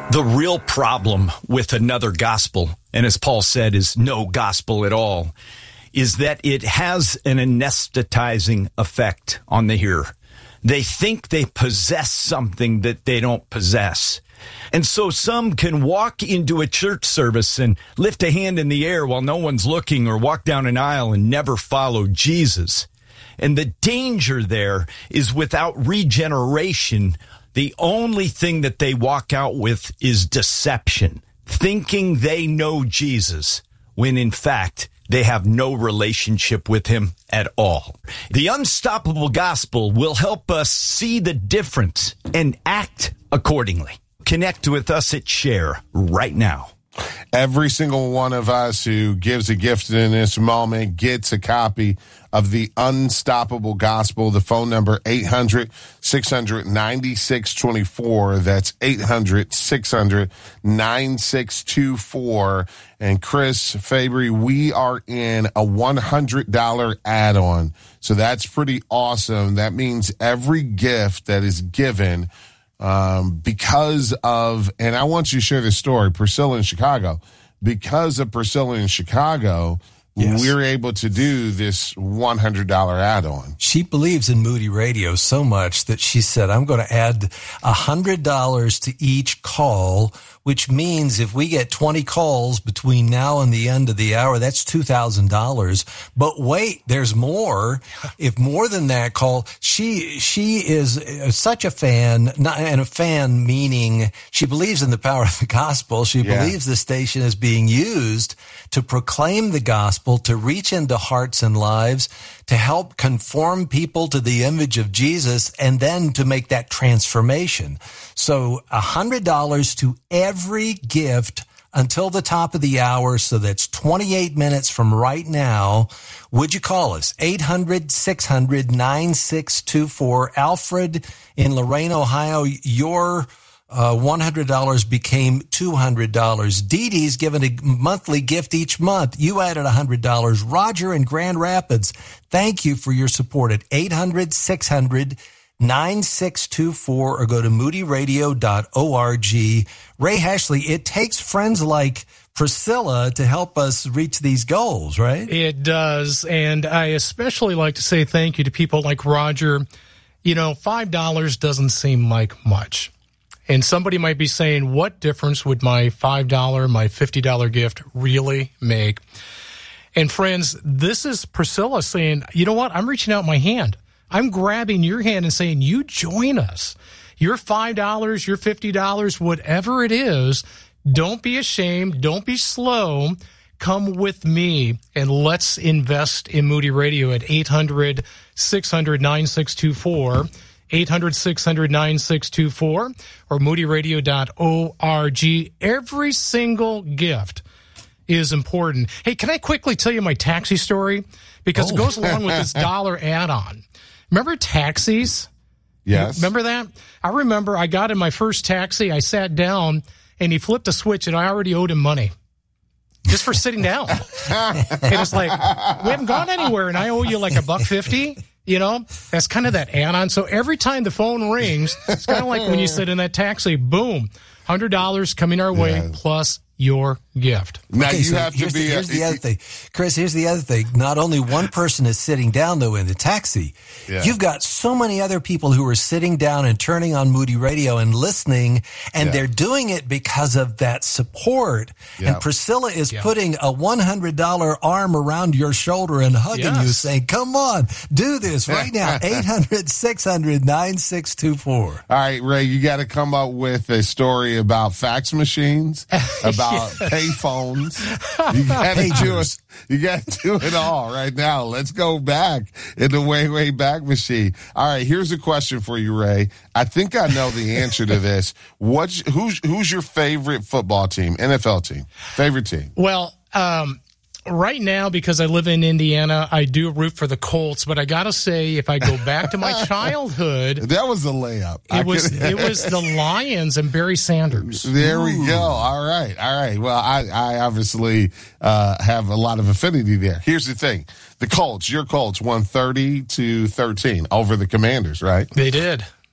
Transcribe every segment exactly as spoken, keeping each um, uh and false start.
The real problem with another gospel, and as Paul said, is no gospel at all, is that it has an anesthetizing effect on the hearer. They think they possess something that they don't possess. And so some can walk into a church service and lift a hand in the air while no one's looking, or walk down an aisle and never follow Jesus. And the danger there is, without regeneration, the only thing that they walk out with is deception, thinking they know Jesus, when in fact they have no relationship with him at all. The Unstoppable Gospel will help us see the difference and act accordingly. Connect with us at Share right now. Every single one of us who gives a gift in this moment gets a copy of the Unstoppable Gospel. The phone number, eight hundred, six hundred, ninety-six twenty-four. That's eight hundred, six hundred, ninety-six twenty-four. And Chris Fabry, we are in a one hundred dollars add-on. So that's pretty awesome. That means every gift that is given Um, because of, and I want you to share this story, Priscilla in Chicago. Because of Priscilla in Chicago, yes, we're able to do this one hundred dollars add-on. She believes in Moody Radio so much that she said, I'm going to add one hundred dollars to each call, which means if we get twenty calls between now and the end of the hour, that's two thousand dollars. But wait, there's more. If more than that call, she she is such a fan, not, and a fan meaning she believes in the power of the gospel. She yeah. believes the station is being used to proclaim the gospel, to reach into hearts and lives, to help conform people to the image of Jesus, and then to make that transformation. So one hundred dollars to every gift until the top of the hour. So that's twenty-eight minutes from right now. Would you call us? eight hundred, six hundred, ninety-six twenty-four. Alfred in Lorain, Ohio, your uh, one hundred dollars became two hundred dollars. Dee Dee's given a monthly gift each month. You added one hundred dollars. Roger in Grand Rapids, thank you for your support at eight hundred, six hundred, ninety-six twenty-four, or go to moody radio dot org. Ray Hashley, it takes friends like Priscilla to help us reach these goals, right? It does, and I especially like to say thank you to people like Roger. You know, five dollars doesn't seem like much. And somebody might be saying, what difference would my five dollars, my fifty dollars gift really make? And friends, this is Priscilla saying, you know what? I'm reaching out my hand. I'm grabbing your hand and saying, you join us. Your five dollars, your fifty dollars, whatever it is, don't be ashamed. Don't be slow. Come with me, and let's invest in Moody Radio at eight hundred, six hundred, ninety-six twenty-four, eight hundred, six hundred, ninety-six twenty-four, or moody radio dot org. Every single gift is important. Hey, can I quickly tell you my taxi story? Because oh. it goes along with this dollar add-on. Remember taxis? Yes. Remember that? I remember I got in my first taxi, I sat down, and he flipped a switch, and I already owed him money. Just for sitting down. And it's like, we haven't gone anywhere, and I owe you like a buck fifty. You know, that's kind of that add-on. So every time the phone rings, it's kind of like when you sit in that taxi, boom, one hundred dollars coming our way, yeah. plus your gift. Now okay, you so have to here's be. The, here's a, the other thing, Chris. Here's the other thing. Not only one person is sitting down though in the taxi, yeah. you've got so many other people who are sitting down and turning on Moody Radio and listening, and yeah. they're doing it because of that support. Yeah. And Priscilla is yeah. putting a one hundred dollars arm around your shoulder and hugging yes. you, saying, "Come on, do this right now." eight hundred, six hundred, ninety-six twenty-four. All right, Ray, you got to come up with a story about fax machines, about payphones. You got to do it. You got to do it all right now. Let's go back in the way, way back machine. All right, here's a question for you, Ray. I think I know the answer to this. What's who's who's your favorite football team, N F L team, favorite team? Well, um, right now, because I live in Indiana, I do root for the Colts, but I got to say, if I go back to my childhood, that was a layup. It was it was the Lions and Barry Sanders. There Ooh. we go. All right. All right. Well, I, I obviously uh, have a lot of affinity there. Here's the thing. The Colts, your Colts won thirty to thirteen over the Commanders, right? They did.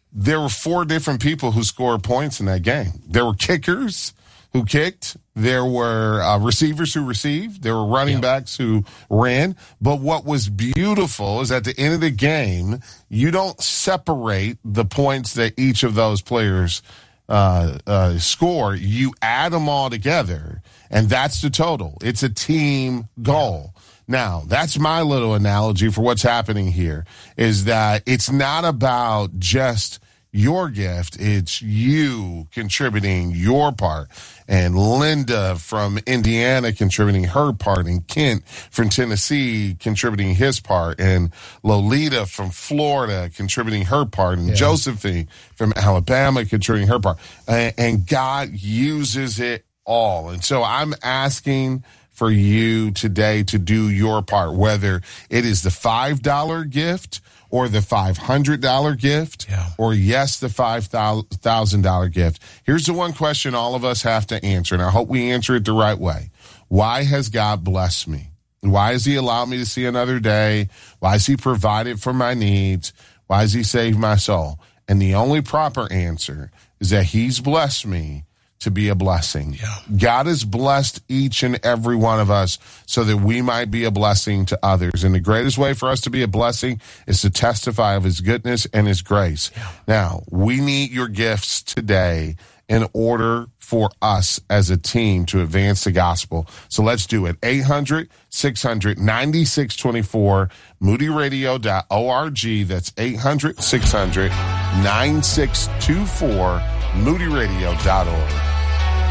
there were four different people who scored points in that game. There were kickers who kicked. There were uh, receivers who received. There were running yeah. backs who ran. But what was beautiful is at the end of the game, you don't separate the points that each of those players uh, uh, score. You add them all together, and that's the total. It's a team goal. Now, that's my little analogy for what's happening here, is that it's not about just your gift. It's you contributing your part, and Linda from Indiana contributing her part, and Kent from Tennessee contributing his part, and Lolita from Florida contributing her part, and yeah. Josephine from Alabama contributing her part. And, and God uses it all. And so I'm asking for you today to do your part, whether it is the five dollar gift or the five hundred dollar gift, yeah. or yes, the five thousand dollar gift. Here's the one question all of us have to answer, and I hope we answer it the right way. Why has God blessed me? Why has he allowed me to see another day? Why has he provided for my needs? Why has he saved my soul? And the only proper answer is that he's blessed me to be a blessing. Yeah. God has blessed each and every one of us so that we might be a blessing to others. And the greatest way for us to be a blessing is to testify of his goodness and his grace. Yeah. Now, we need your gifts today in order for us as a team to advance the gospel. So let's do it. eight hundred, six hundred, ninety-six twenty-four, moody radio dot org. That's eight hundred, six hundred, ninety-six twenty-four, moody radio dot org.